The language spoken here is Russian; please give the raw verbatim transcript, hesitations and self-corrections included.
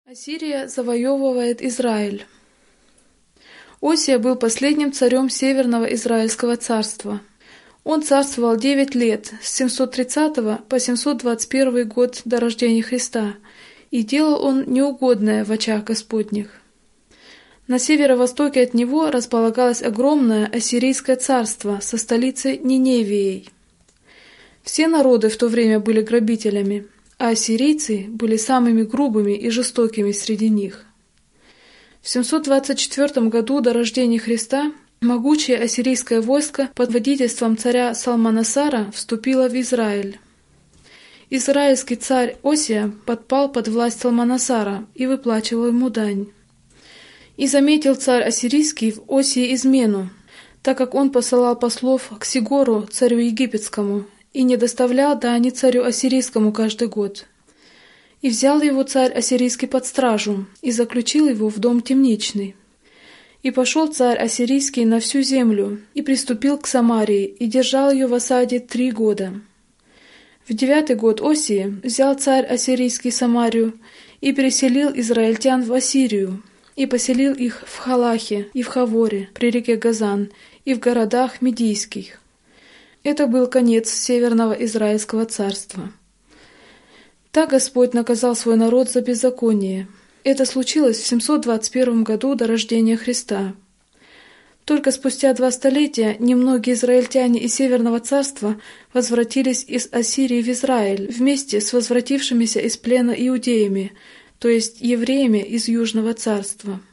Ассирия завоевывает Израиль. Осия был последним царем Северного Израильского царства. Он царствовал девять лет, с семьсот тридцатого по семьсот двадцать первый год до рождения Христа, и делал он неугодное в очах Господних. На северо-востоке от него располагалось огромное ассирийское царство со столицей Ниневией. Все народы в то время были грабителями, а ассирийцы были самыми грубыми и жестокими среди них. В семьсот двадцать четвёртом году до рождения Христа могучее ассирийское войско под водительством царя Салманасара вступило в Израиль. Израильский царь Осия подпал под власть Салманасара и выплачивал ему дань. И заметил царь ассирийский в Осии измену, так как он посылал послов к Сигору, царю египетскому, и не доставлял дани царю ассирийскому каждый год. И взял его царь ассирийский под стражу, и заключил его в дом темничный. И пошел царь ассирийский на всю землю, и приступил к Самарии, и держал ее в осаде три года. В девятый год Осии взял царь ассирийский Самарию, и переселил израильтян в Ассирию, и поселил их в Халахе и в Хаворе, при реке Газан, и в городах Медийских. Это был конец Северного Израильского царства. Так Господь наказал свой народ за беззаконие. Это случилось в семьсот двадцать первом году до рождения Христа. Только спустя два столетия немногие израильтяне из Северного царства возвратились из Ассирии в Израиль вместе с возвратившимися из плена иудеями, то есть евреями из Южного царства.